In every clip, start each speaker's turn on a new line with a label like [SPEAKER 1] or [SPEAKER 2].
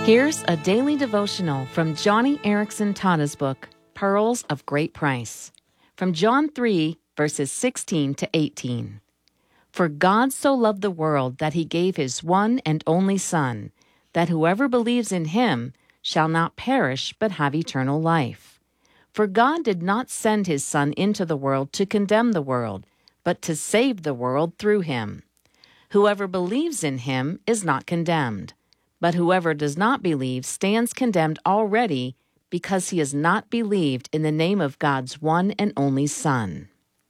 [SPEAKER 1] Here's a daily devotional from Johnny Erickson Tada's book, Pearls of Great Price, from John 3, verses 16 to 18. For God so loved the world that he gave his one and only Son, that whoever believes in him shall not perish but have eternal life. For God did not send his Son into the world to condemn the world, but to save the world through him. Whoever believes in him is not condemned, but whoever does not believe stands condemned already because he has not believed in the name of God's one and only Son.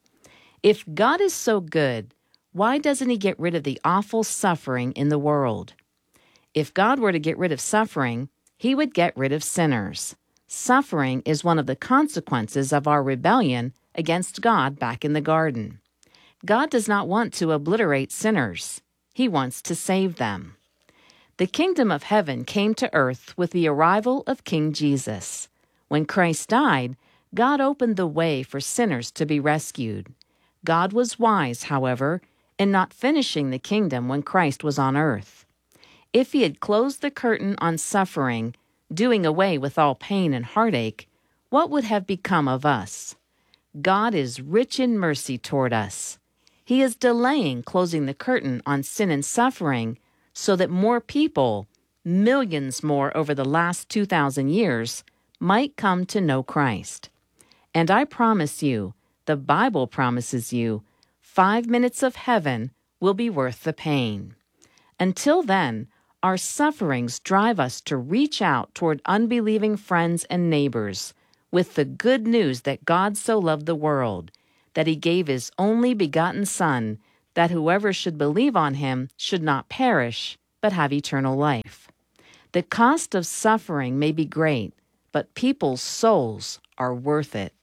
[SPEAKER 1] If God is so good, why doesn't he get rid of the awful suffering in the world? If God were to get rid of suffering, he would get rid of sinners. Suffering is one of the consequences of our rebellion against God back in the garden. God does not want to obliterate sinners. He wants to save them. The kingdom of heaven came to earth with the arrival of King Jesus. When Christ died, God opened the way for sinners to be rescued. God was wise, however, in not finishing the kingdom when Christ was on earth. If he had closed the curtain on suffering, doing away with all pain and heartache, what would have become of us? God is rich in mercy toward us. He is delaying closing the curtain on sin and suffering so that more people, millions more over the last 2,000 years, might come to know Christ. And I promise you, the Bible promises you, 5 minutes of heaven will be worth the pain. Until then, our sufferings drive us to reach out toward unbelieving friends and neighbors with the good news that God so loved the world, that he gave his only begotten Son, that whoever should believe on him should not perish, but have eternal life. The cost of suffering may be great, but people's souls are worth it.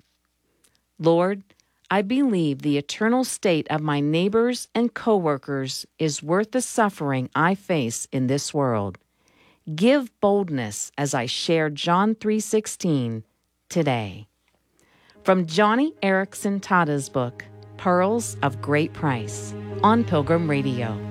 [SPEAKER 1] Lord, I believe the eternal state of my neighbors and coworkers is worth the suffering I face in this world. Give boldness as I share John 3:16 today. From Johnny Erickson Tada's book, Pearls of Great Price, on Pilgrim Radio.